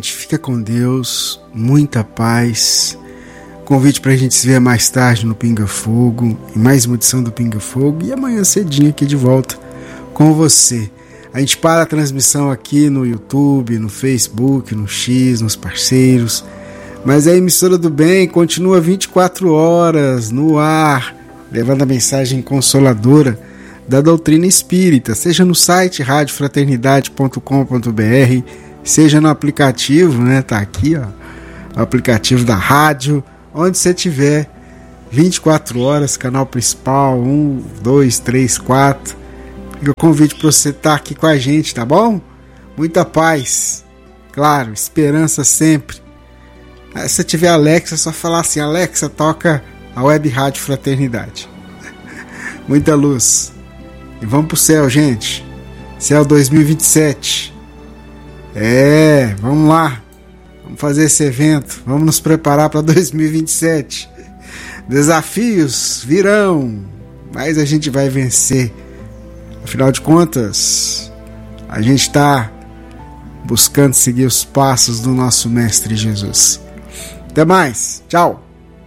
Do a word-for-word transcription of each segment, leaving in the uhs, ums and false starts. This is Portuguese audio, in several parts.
gente. Fica com Deus. Muita paz. Convite pra gente se ver mais tarde no Pinga Fogo, em mais uma edição do Pinga Fogo, e amanhã cedinho aqui de volta com você. A gente para a transmissão aqui no YouTube, no Facebook, no X, nos parceiros, mas a emissora do bem continua vinte e quatro horas no ar, levando a mensagem consoladora da doutrina espírita, seja no site rádio fraternidade ponto com ponto b r, seja no aplicativo, né, tá aqui, ó, o aplicativo da rádio, onde você tiver, vinte e quatro horas, canal principal, um, dois, três, quatro. Fica o convite para você estar aqui com a gente, tá bom? Muita paz, claro, esperança sempre. Aí, se tiver Alexa, é só falar assim: Alexa, toca a Web Rádio Fraternidade. Muita luz. E vamos pro céu, gente. Céu dois mil e vinte e sete. É, vamos lá. Vamos fazer esse evento, vamos nos preparar para dois mil e vinte e sete. Desafios virão, mas a gente vai vencer. Afinal de contas, a gente está buscando seguir os passos do nosso Mestre Jesus. Até mais, tchau.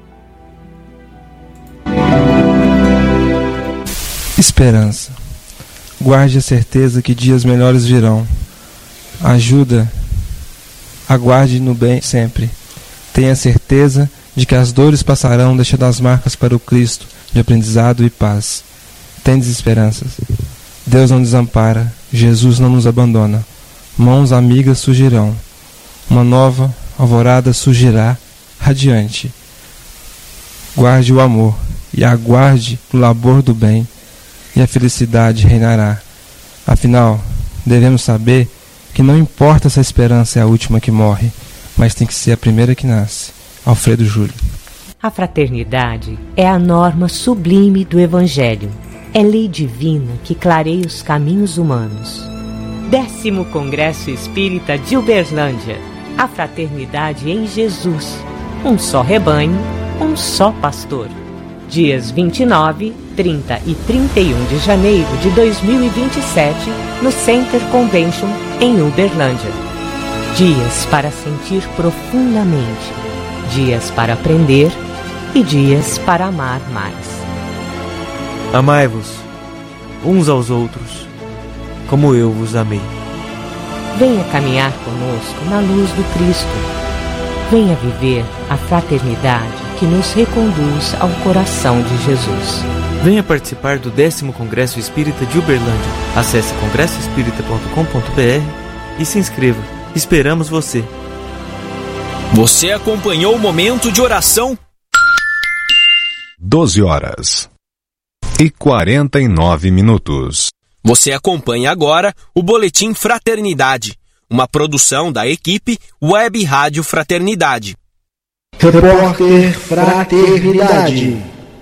Esperança. Guarde a certeza que dias melhores virão. Ajuda. Aguarde no bem sempre. Tenha certeza de que as dores passarão, deixando as marcas para o Cristo de aprendizado e paz. Tendes esperanças. Deus não desampara, Jesus não nos abandona. Mãos amigas surgirão. Uma nova alvorada surgirá radiante. Guarde o amor e aguarde o labor do bem, e a felicidade reinará. Afinal, devemos saber que não importa se a esperança é a última que morre, mas tem que ser a primeira que nasce. Alfredo Júlio. A fraternidade é a norma sublime do Evangelho. É lei divina que clareia os caminhos humanos. Décimo Congresso Espírita de Uberlândia. A fraternidade em Jesus. Um só rebanho, um só pastor. Dias vinte e nove, trinta e trinta e um de janeiro de dois mil e vinte e sete, no Center Convention, em Uberlândia. Dias para sentir profundamente, dias para aprender e dias para amar mais. Amai-vos uns aos outros, como eu vos amei. Venha caminhar conosco na luz do Cristo. Venha viver a fraternidade que nos reconduz ao coração de Jesus. Venha participar do décimo Congresso Espírita de Uberlândia. Acesse congresso espírita ponto com ponto b r e se inscreva. Esperamos você. Você acompanhou o momento de oração? doze horas e quarenta e nove minutos. Você acompanha agora o Boletim Fraternidade, uma produção da equipe Web Rádio Fraternidade. Repórter Fraternidade.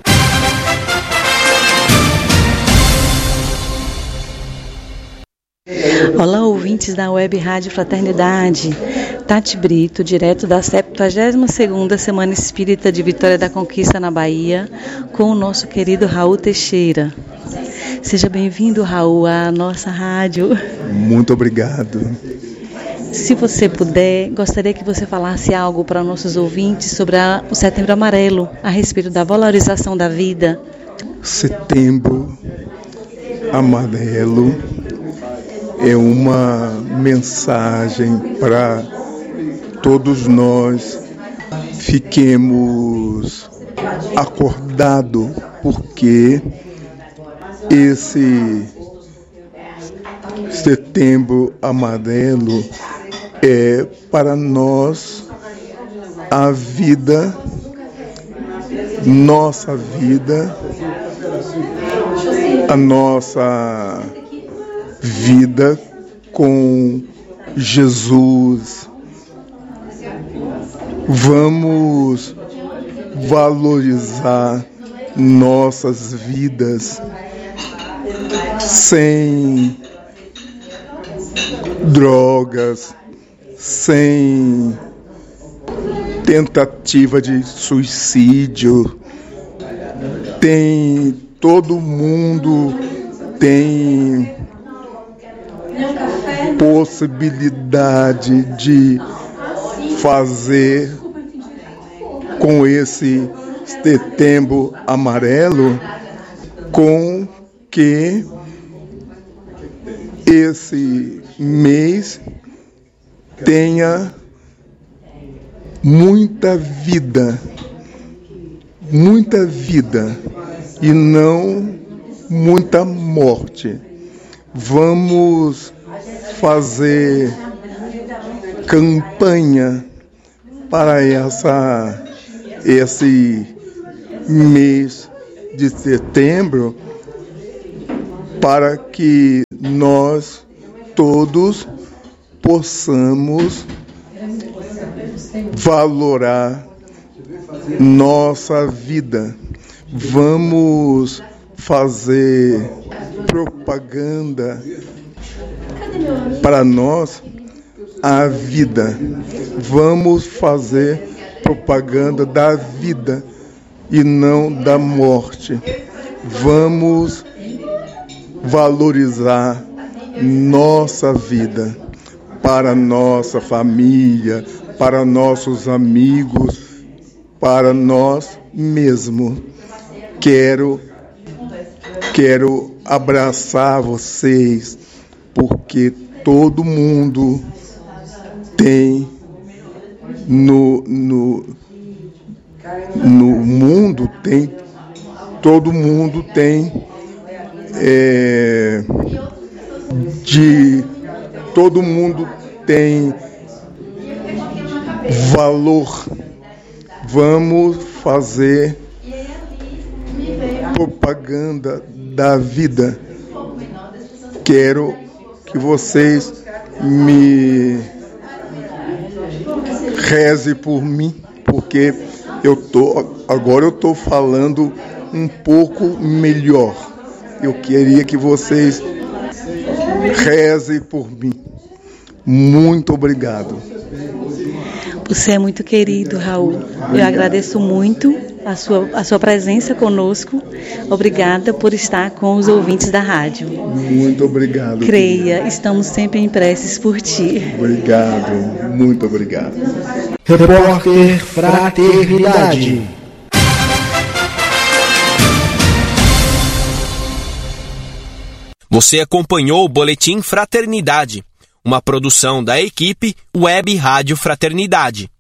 Olá, ouvintes da Web Rádio Fraternidade. Tati Brito, direto da septuagésima segunda Semana Espírita de Vitória da Conquista na Bahia, com o nosso querido Raul Teixeira. Seja bem-vindo, Raul, à nossa rádio. Muito obrigado. Se você puder, gostaria que você falasse algo para nossos ouvintes sobre a, o Setembro Amarelo, a respeito da valorização da vida. Setembro Amarelo é uma mensagem para todos nós. Fiquemos acordados, porque esse Setembro Amarelo é para nós a vida, nossa vida, a nossa vida com Jesus. Vamos valorizar nossas vidas sem drogas, sem tentativa de suicídio. Tem, todo mundo tem possibilidade de fazer com esse setembro amarelo com que esse mês tenha muita vida, muita vida e não muita morte. Vamos fazer campanha para essa, esse mês de setembro, para que nós todos possamos valorar nossa vida. Vamos fazer propaganda para nós, a vida. Vamos fazer propaganda da vida e não da morte. Vamos valorizar nossa vida para nossa família, para nossos amigos, para nós mesmos. Quero, quero abraçar vocês, porque todo mundo tem no, no, no mundo tem, todo mundo tem é, de todo mundo tem valor. Vamos fazer propaganda da vida. Quero que vocês me reze por mim, porque eu tô agora eu tô falando um pouco melhor. Eu queria que vocês rezem por mim. Muito obrigado. Você é muito querido, Raul. Eu agradeço muito a sua, a sua presença conosco. Obrigada por estar com os ouvintes da rádio. Muito obrigado. Creia, querida. Estamos sempre em preces por ti. Obrigado, muito obrigado. Repórter Fraternidade. Você acompanhou o Boletim Fraternidade, uma produção da equipe Web Rádio Fraternidade.